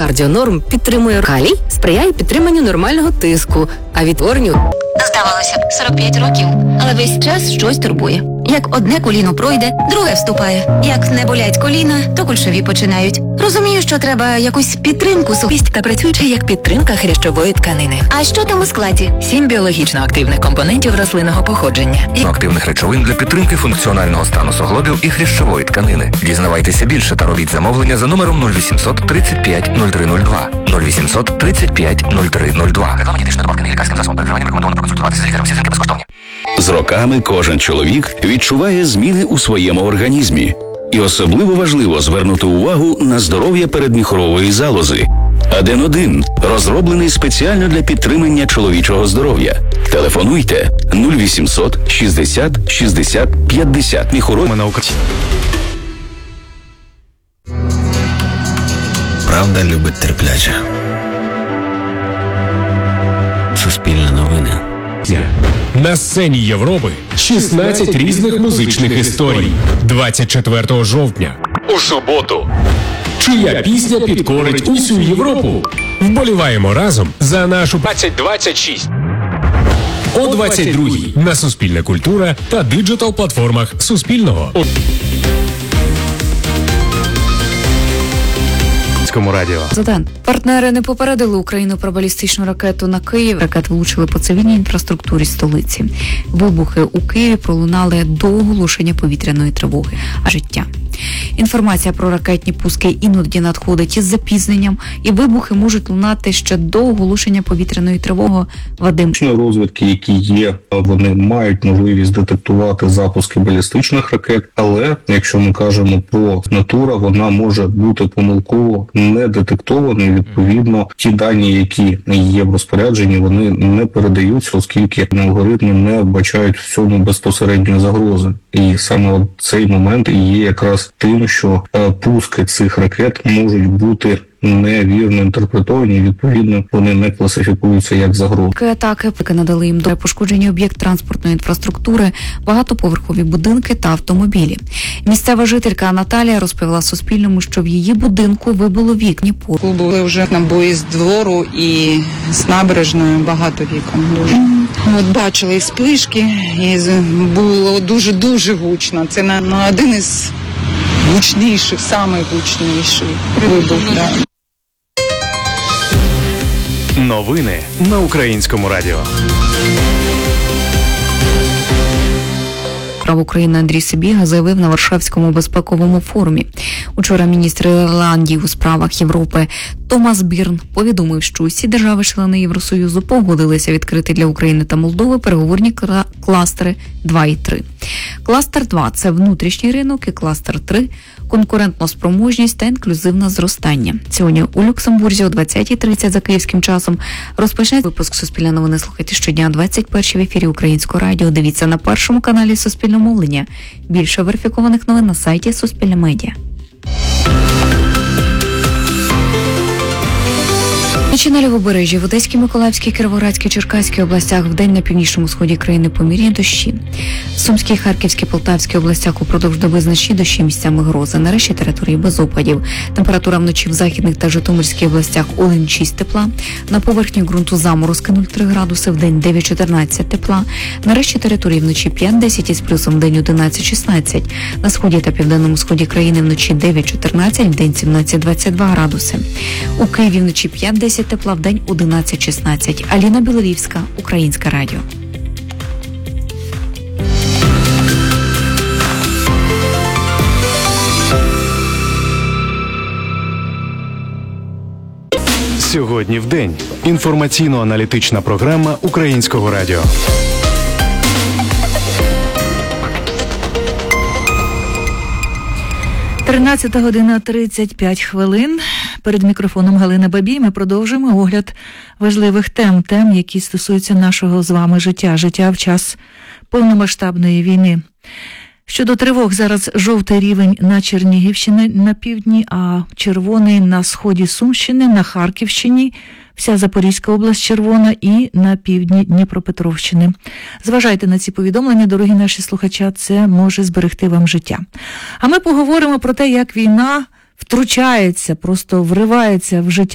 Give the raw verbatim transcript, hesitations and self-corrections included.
Кардіонорм підтримує калій, сприяє підтриманню нормального тиску, а відтворенню... Здавалося б, сорок п'ять років, але весь час щось турбує. Як одне коліно пройде, друге вступає. Як не болять коліна, то кульшові починають. Розумію, що треба якусь підтримку сухість та працюючи як підтримка хрящової тканини. А що там у складі? Сім біологічно активних компонентів рослинного походження. І... активних речовин для підтримки функціонального стану суглобів і хрящової тканини. Дізнавайтеся більше та робіть замовлення за номером нуль вісімсот тридцять п'ять нуль три нуль два. нуль вісімсот тридцять п'ять нуль три нуль два. Реклама дієтичної добавки не лікарським засобом переживання рекомендовано проконсультуватися з лікарем. Всі зірки безкоштовні. З роками кожен чоловік відчуває зміни у своєму організмі. І особливо важливо звернути увагу на здоров'я передміхорової залози. Аден один розроблений спеціально для підтримання чоловічого здоров'я. Телефонуйте нуль вісімсот шістдесят шістдесят п'ятдесят. Міхоро... Правда любить терпляче. Суспільне новини. На сцені Європи шістнадцять різних музичних історій. двадцять четвертого жовтня. У суботу. Чия пісня підкорить усю Європу? Вболіваємо разом за нашу двадцять двадцять шість. О двадцять другій на Суспільна культура та диджитал-платформах Суспільного. Радіо. Президент. Партнери не попередили Україну про балістичну ракету на Київ. Ракет влучили по цивільній інфраструктурі столиці. Вибухи у Києві пролунали до оголошення повітряної тривоги. А життя. Інформація про ракетні пуски іноді надходить із запізненням, і вибухи можуть лунати ще до оголошення повітряної тривоги. Вадим. Розвідки, які є, вони мають можливість детектувати запуски балістичних ракет, але якщо ми кажемо про натура, вона може бути помилково не детектована, і відповідно ті дані, які є в розпорядженні, вони не передаються, оскільки алгоритми не вбачають в цьому безпосередньої загрози. І саме от цей момент і є якраз тим, що е, пуски цих ракет можуть бути невірно інтерпретовані, відповідно, вони не класифікуються як загроза. Атаки поки надали їм до пошкодження об'єкт транспортної інфраструктури, багатоповерхові будинки та автомобілі. Місцева жителька Наталія розповіла Суспільному, що в її будинку вибило вікні. Були вже на бої з двору і з набережною багато вікон. Дуже. От бачили і спишки, і було дуже-дуже гучно. Це на, на один із гучніших, самий гучніший вибух. Да. Новини на Українському радіо. Прав України Андрій Сибіга заявив на Варшавському безпековому форумі. Учора міністр Ірландії у справах Європи Томас Бірн повідомив, що усі держави-члени Євросоюзу погодилися відкрити для України та Молдови переговорні кластери два і три. Кластер два – це внутрішній ринок, і кластер три – конкурентна спроможність та інклюзивне зростання. Сьогодні у Люксембурзі о двадцятій тридцять за київським часом розпочнеться випуск «Суспільне новини». Слухайте щодня о двадцять першій в ефірі Українського радіо. Дивіться на першому каналі Суспільне мовлення. Більше верифікованих новин на сайті Суспільне медіа. Вночі на Лівобережжі, в Одеській, Миколаївській, Кіровоградській, Черкаській областях, вдень на північному сході країни помірні дощі. В Сумській, Харківській, Полтавській областях упродовж доби значні дощі, місцями грози. На решті території без опадів. Температура вночі в західних та Житомирській областях один шість тепла. На поверхні ґрунту заморозки нуль три градуси, вдень дев'ять чотирнадцять тепла. На решті території вночі п'ять десять із плюсом, вдень одинадцять шістнадцять. На сході та південному сході країни вночі дев'ять чотирнадцять, вдень сімнадцять двадцять два градуси. У Києві вночі п'ять десять тепла, в день одинадцять шістнадцять. Аліна Білорівська, Українське радіо. Сьогодні в день. Інформаційно-аналітична програма Українського радіо. тринадцята година тридцять п'ять хвилин. Перед мікрофоном Галина Бабій ми продовжуємо огляд важливих тем, тем, які стосуються нашого з вами життя, життя в час повномасштабної війни. Щодо тривог, зараз жовтий рівень на Чернігівщині на півдні, а червоний на сході Сумщини, на Харківщині, вся Запорізька область червона і на півдні Дніпропетровщини. Зважайте на ці повідомлення, дорогі наші слухачі, це може зберегти вам життя. А ми поговоримо про те, як війна втручається, просто вривається в життя